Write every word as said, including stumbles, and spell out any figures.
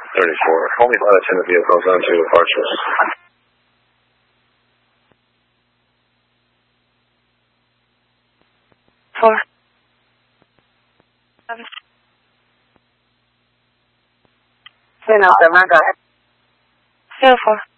thirty-four. Only flight attendant vehicles on to departures. Four. Seven. Zero, go ahead. Zero four.